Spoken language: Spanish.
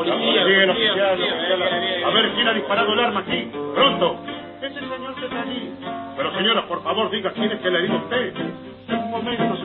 Bien, oficial. A ver, ¿quién ha disparado el arma aquí? ¡Pronto! Es el señor Cesarí. Pero señora, por favor, diga quién es que le ha herido a usted. Un momento,